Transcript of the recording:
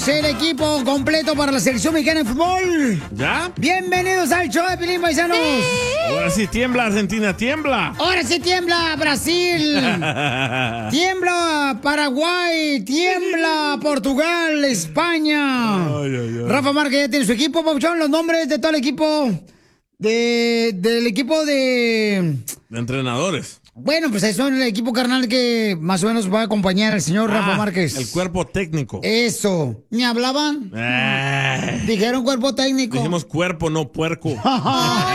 tenemos el equipo completo para la selección mexicana de fútbol. ¿Ya? Bienvenidos al show de Pilín, paisanos. Ahora sí tiembla Argentina, tiembla. Ahora sí tiembla Brasil. Tiembla Paraguay. Tiembla Portugal, España. Rafa Márquez ya tiene su equipo, Pauchón. Los nombres de todo el equipo. Del equipo de entrenadores. Bueno, pues eso es el equipo carnal que más o menos va a acompañar al señor Rafa Márquez. El cuerpo técnico. Eso. ¿Me hablaban? Dijeron cuerpo técnico. Dijimos cuerpo, no puerco.